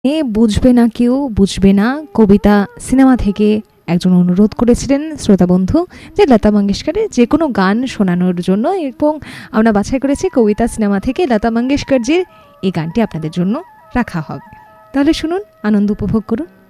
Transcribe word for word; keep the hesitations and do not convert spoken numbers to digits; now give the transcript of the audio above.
এ বুঝবে না কেউ বুঝবে না কবিতা সিনেমা থেকে একজন অনুরোধ করেছিলেন শ্রোতা বন্ধু যে লতা মঙ্গেশকরের যে কোনো গান শোনানোর জন্য, এবং আমরা বাছাই করেছি কবিতা সিনেমা থেকে লতা মঙ্গেশকরজির এই গানটি আপনাদের জন্য রাখা হবে। তাহলে শুনুন, আনন্দ উপভোগ করুন।